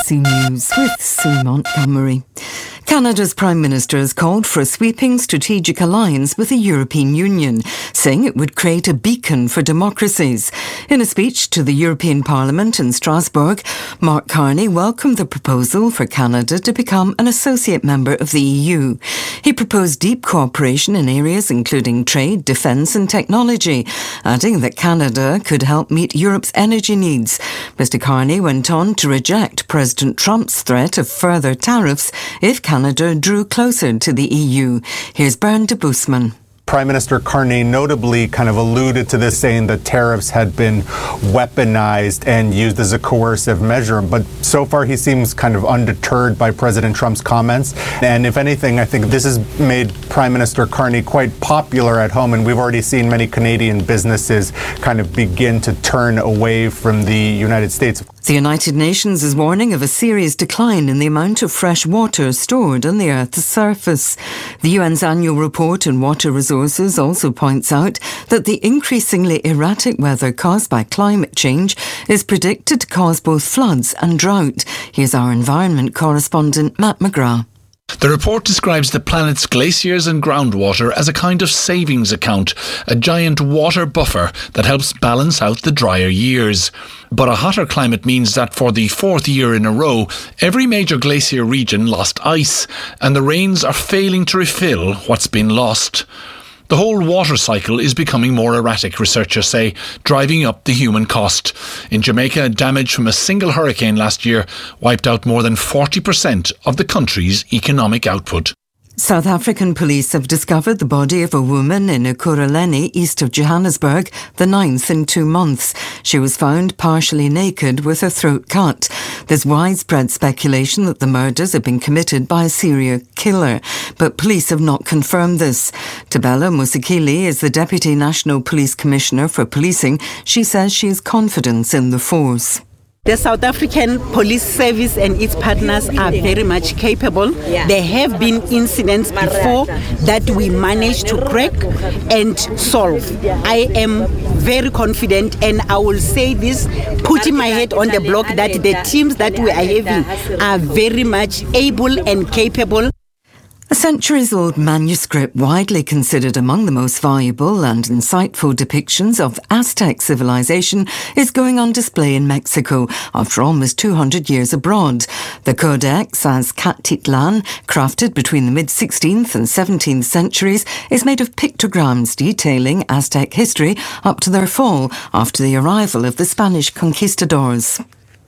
BBC News with Sue Montgomery. Canada's Prime Minister has called for a sweeping strategic alliance with the European Union, saying it would create a beacon for democracies. In a speech to the European Parliament in Strasbourg, Mark Carney welcomed the proposal for Canada to become an associate member of the EU. He proposed deep cooperation in areas including trade, defence and technology, adding that Canada could help meet Europe's energy needs. Mr Carney went on to reject President Trump's threat of further tariffs if Canada drew closer to the EU. Here's Bernd de Boesman. Prime Minister Carney notably kind of alluded to this, saying that tariffs had been weaponized and used as a coercive measure. But so far, he seems kind of undeterred by President Trump's comments. And if anything, I think this has made Prime Minister Carney quite popular at home. And we've already seen many Canadian businesses kind of begin to turn away from the United States. The United Nations is warning of a serious decline in the amount of fresh water stored on the Earth's surface. The UN's annual report on water resources also points out that the increasingly erratic weather caused by climate change is predicted to cause both floods and drought. Here's our environment correspondent Matt McGrath. The report describes the planet's glaciers and groundwater as a kind of savings account, a giant water buffer that helps balance out the drier years. But a hotter climate means that for the fourth year in a row, every major glacier region lost ice, and the rains are failing to refill what's been lost. The whole water cycle is becoming more erratic, researchers say, driving up the human cost. In Jamaica, damage from a single hurricane last year wiped out more than 40% of the country's economic output. South African police have discovered the body of a woman in Ekurhuleni, east of Johannesburg, the 9th in 2 months. She was found partially naked with her throat cut. There's widespread speculation that the murders have been committed by a serial killer, but police have not confirmed this. Tabela Musikili is the Deputy National Police Commissioner for Policing. She says she has confidence in the force. The South African Police Service and its partners are very much capable. There have been incidents before that we managed to crack and solve. I am very confident, and I will say this, putting my head on the block, that the teams that we are having are very much able and capable. A centuries-old manuscript widely considered among the most valuable and insightful depictions of Aztec civilization is going on display in Mexico after almost 200 years abroad. The Codex Azcatitlan, crafted between the mid-16th and 17th centuries, is made of pictograms detailing Aztec history up to their fall after the arrival of the Spanish conquistadors.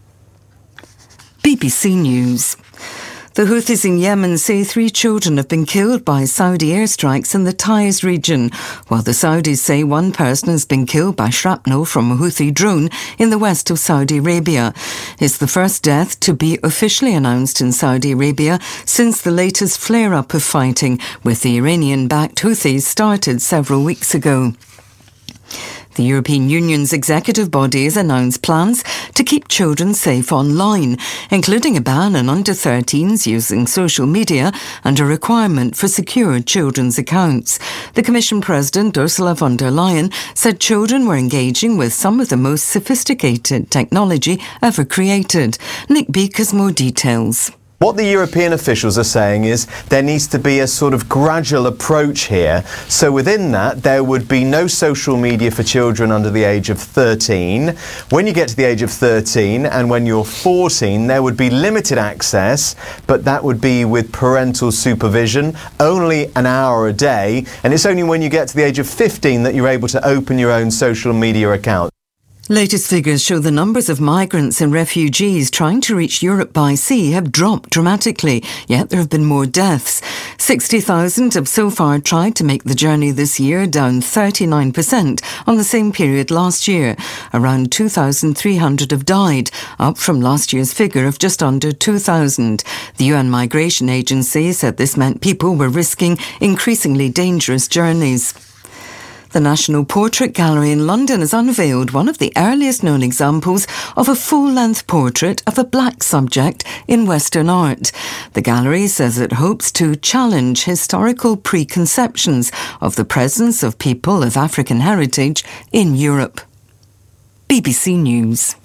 BBC News. The Houthis in Yemen say 3 children have been killed by Saudi airstrikes in the Taiz region, while the Saudis say 1 person has been killed by shrapnel from a Houthi drone in the west of Saudi Arabia. It's the first death to be officially announced in Saudi Arabia since the latest flare-up of fighting with the Iranian-backed Houthis started several weeks ago. The European Union's executive body has announced plans to keep children safe online, including a ban on under-13s using social media and a requirement for secure children's accounts. The Commission President, Ursula von der Leyen, said children were engaging with some of the most sophisticated technology ever created. Nick Beak has more details. What the European officials are saying is there needs to be a sort of gradual approach here. So within that, there would be no social media for children under the age of 13. When you get to the age of 13 and when you're 14, there would be limited access, but that would be with parental supervision, only an hour a day. And it's only when you get to the age of 15 that you're able to open your own social media account. Latest figures show the numbers of migrants and refugees trying to reach Europe by sea have dropped dramatically, yet there have been more deaths. 60,000 have so far tried to make the journey this year, down 39% on the same period last year. Around 2,300 have died, up from last year's figure of just under 2,000. The UN Migration Agency said this meant people were risking increasingly dangerous journeys. The National Portrait Gallery in London has unveiled one of the earliest known examples of a full-length portrait of a black subject in Western art. The gallery says it hopes to challenge historical preconceptions of the presence of people of African heritage in Europe. BBC News.